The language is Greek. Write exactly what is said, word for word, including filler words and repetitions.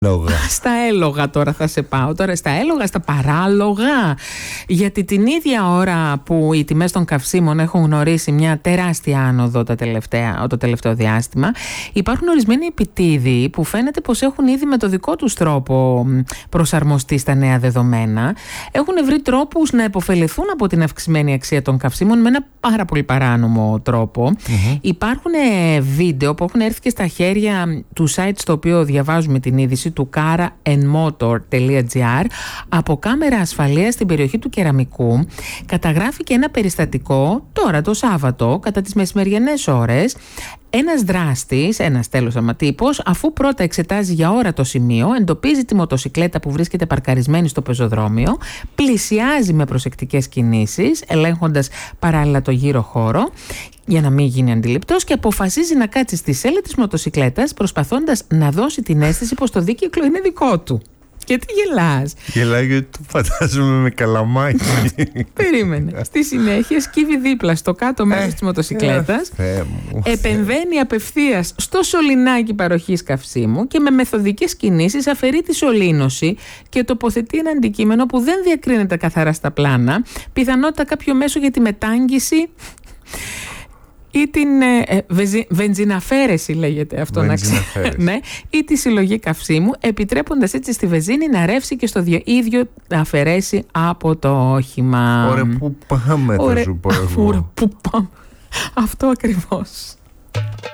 Λόγα. Στα έλογα τώρα θα σε πάω. Τώρα στα έλογα, στα παράλογα. Γιατί την ίδια ώρα που οι τιμές των καυσίμων έχουν γνωρίσει μια τεράστια άνοδο τα τελευταία, το τελευταίο διάστημα, υπάρχουν ορισμένοι επιτίδιοι που φαίνεται πως έχουν ήδη με το δικό τους τρόπο προσαρμοστεί στα νέα δεδομένα. Έχουν βρει τρόπους να επωφεληθούν από την αυξημένη αξία των καυσίμων με ένα πάρα πολύ παράνομο τρόπο. Mm-hmm. Υπάρχουν βίντεο που έχουν έρθει και στα χέρια του site στο οποίο διαβάζουμε την είδηση, του car and motor τελεία gr, από κάμερα ασφαλείας στην περιοχή του Κεραμικού. Καταγράφηκε ένα περιστατικό τώρα το Σάββατο κατά τις μεσημεριανές ώρες. Ένας δράστης, ένας τέλος αματήπος, αφού πρώτα εξετάζει για ώρα το σημείο, εντοπίζει τη μοτοσικλέτα που βρίσκεται παρκαρισμένη στο πεζοδρόμιο, πλησιάζει με προσεκτικές κινήσεις, ελέγχοντας παράλληλα το γύρο χώρο, για να μην γίνει αντιληπτός, και αποφασίζει να κάτσει στη σέλα της μοτοσικλέτας, προσπαθώντας να δώσει την αίσθηση πως το δίκυκλο είναι δικό του. Γιατί γελάς? Γελάει γιατί το φαντάζομαι με καλαμάκι. Περίμενε. Στη συνέχεια σκύβει δίπλα στο κάτω μέρος της μοτοσικλέτας, επεμβαίνει απευθείας στο σωληνάκι παροχής καυσίμου και με μεθοδικές κινήσεις αφαιρεί τη σωλήνωση και τοποθετεί ένα αντικείμενο που δεν διακρίνεται καθαρά στα πλάνα, πιθανότατα κάποιο μέσο για τη μετάγγιση ή την ε, βεζι, βενζιναφέρεση, λέγεται αυτό, να ξέρετε, ναι, ή τη συλλογή καυσίμου, επιτρέποντας έτσι στη βενζίνη να ρεύσει και στο ίδιο να αφαιρέσει από το όχημα. Ωραία, πού πάμε? Ωραία, θα σου πω εγώ. Πού πάμε. Αυτό ακριβώς.